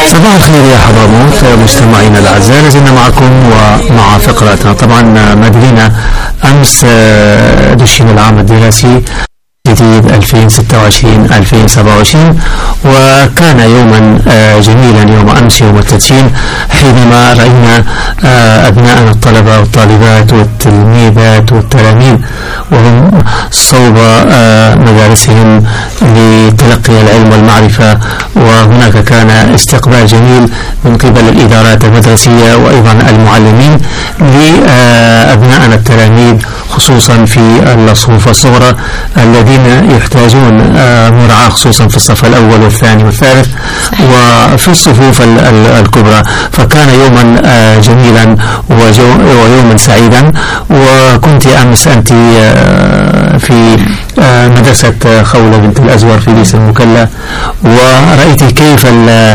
صباح الخير يا حضرموت مستمعينا الأعزاء، لازلنا معكم ومع فقراتنا. طبعا مدرينا أمس دشن العام الدراسي جديد 2026-2027، وكان يوما جميلا يوم أمس، يوم التدشين، حينما رأينا أبناءنا الطلبة والطالبات والتلميذات والتلاميذ وهم صوب مدارسهم لتلقي العلم والمعرفة. وهناك كان استقبال جميل من قبل الإدارات المدرسية وأيضا المعلمين لأبناءنا التلاميذ، خصوصا في الصفوف الصغرى الذين يحتاجون مراعاة، خصوصا في الصف الأول والثاني والثالث وفي الصفوف الكبرى. فكان يوما جميلا ويوما سعيدا. وكنت أمس أنت في مدرسة خولة بنت الأزور في ليس المكلا، ورأيت كيف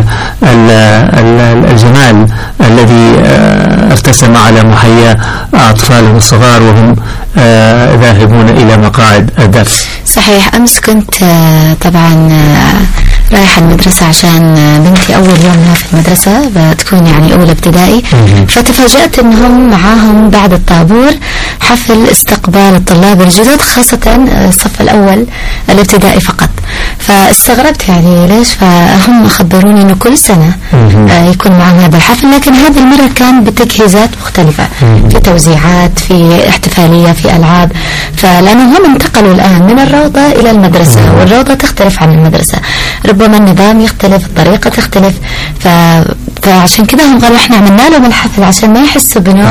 الجمال الذي ارتسم على محيا أطفالهم الصغار وهم ذاهبون إلى مقاعد الدرس. صحيح، أمس كنت طبعا رايحة المدرسة عشان بنتي أول يوم لها في المدرسة، بتكون يعني أولى ابتدائي، فتفاجأت أنهم معاهم بعد الطابور حفل استقبال الطلاب الجدد، خاصة الصف الأول الابتدائي فقط. فاستغربت يعني ليش، فهم خبروني أنه كل سنة يكون معهم هذا الحفل، لكن هذه المرة كان بتجهيزات مختلفة، في توزيعات، في احتفالية، في ألعاب. فلأنهم هم انتقلوا الآن من الروضة إلى المدرسة، والروضة تختلف عن المدرسة، ربما النظام يختلف، الطريقة تختلف. فعشان كده هم قالوا احنا عملنا لهم الحفل عشان ما يحسوا بنوع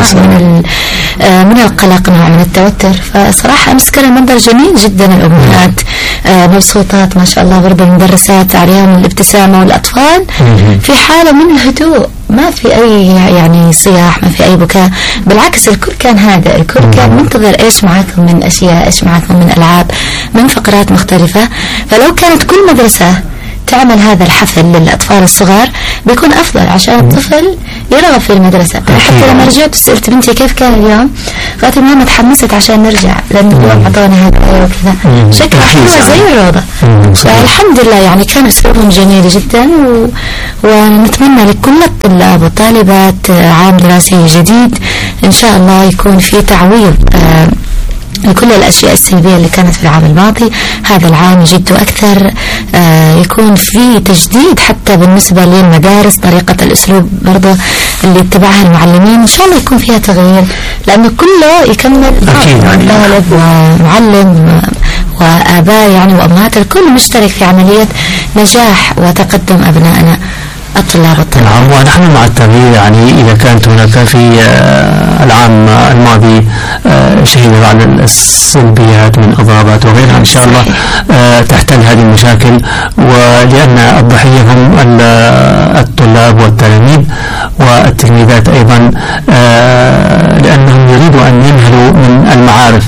من القلق، نوع من التوتر. فصراحة أمس كان المنظر جميل جدا، الأمهات مبسوطات ما شاء الله، برضه المدرسات عليهم الابتسامة، والأطفال في حالة من الهدوء، ما في أي يعني صياح، ما في أي بكاء، بالعكس الكل كان هادئ، الكل كان منتظر إيش معاكم من أشياء، إيش معاكم من ألعاب، من فقرات مختلفة. فلو كانت كل مدرسة تعمل هذا الحفل للأطفال الصغار بيكون أفضل، عشان الطفل يرغب في المدرسة. حتى لما رجعت سألت بنتي كيف كان اليوم، قالت ماما تحمست عشان نرجع، لأن اليوم عطونا هذا وكذا، شكلها حلوة زي الروضة. فالحمد لله يعني كان أسلوبهم جميل جدا، ونتمنى لكل الطلاب والطالبات عام دراسي جديد إن شاء الله يكون في تعويض لكل الأشياء السلبية اللي كانت في العام الماضي. هذا العام يجد أكثر، يكون في تجديد حتى بالنسبة للمدارس، طريقة الأسلوب برضو اللي اتبعها المعلمين إن شاء الله يكون فيها تغيير، لأنه كله يكمل طالب ومعلم وآباء يعني وأمهات، الكل مشترك في عملية نجاح وتقدم أبنائنا الطلاب. نعم، ونحن مع التغيير. يعني إذا كانت هناك في العام الماضي شهدت على السلبيات من إضرابات وغيرها، إن شاء الله تحتل هذه المشاكل، ولأن الضحية هم الطلاب والتلاميذ والتلميذات أيضا، لأنهم يريدوا أن ينهلوا من المعارف،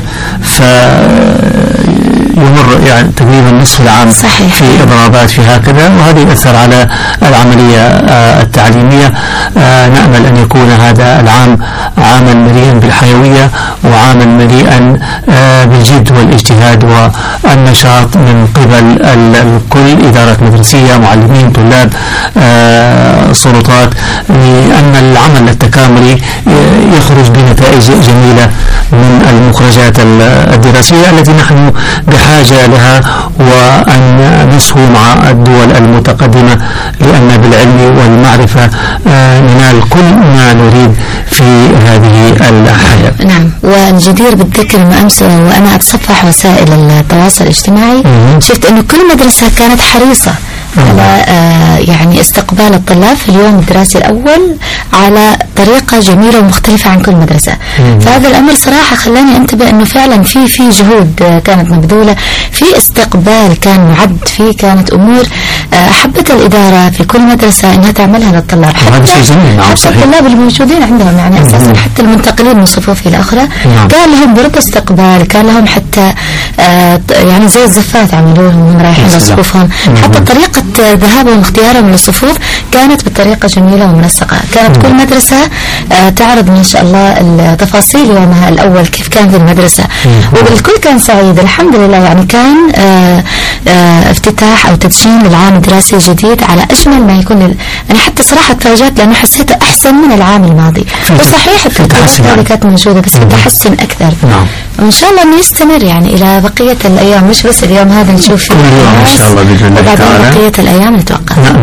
يمر يعني تقريبا نصف العام في إضرابات في هكذا، وهذا يؤثر على العملية التعليمية. نأمل أن يكون هذا العام عاما مليئا بالحيوية، وعاما مليئا بالجد والاجتهاد والنشاط من قبل الكل، إدارات مدرسية، معلمين، طلاب، سلطات، لأن العمل التكاملي يخرج بنتائج جميلة من المخرجات الدراسية التي نحن بحاجة لها، وأن نسهو مع الدول المتقدمة، لأن بالعلم والمعرفة ننال كل ما نريد في هذه الحياة. نعم، والجدير بالذكر ما أمس وأنا أتصفح وسائل التواصل الاجتماعي، شفت أنه كل مدرسة كانت حريصة على يعني استقبال الطلاب في اليوم الدراسي الأول على طريقة جميلة ومختلفة عن كل مدرسة. فهذا الأمر صراحة خلاني أنتبه أنه فعلا في جهود كانت مبذولة، في استقبال كان معد، فيه كانت أمور حبت الإدارة في كل مدرسة أنها تعملها للطلاب، حتى الطلاب الموجودين عندهم يعني أساسا حتى المنتقلين من صفوف إلى أخرى كان لهم برضه استقبال، كان لهم حتى يعني زي الزفات عملوهم وهم رايحين لصفوفهم، حتى طريقة ذهابهم واختيارهم للصفوف كانت بطريقة جميلة ومنسقة. كانت كل مدرسة تعرض ما شاء الله التفاصيل يومها الأول كيف كانت المدرسة، والكل كان سعيد الحمد لله. يعني كان افتتاح أو تدشين العام الدراسي الجديد على أجمل ما يكون. أنا حتى صراحة تفاجأت لأنه حسيته أحسن من العام الماضي. وصحيح التطبيقات هذه كانت موجودة بس متحسن أكثر. وإن شاء الله إنه يستمر يعني إلى بقية الأيام، مش بس اليوم هذا نشوف فيه كل يوم إن شاء الله بإذن الله تعالى، وبعدين بقية الأيام نتوقع.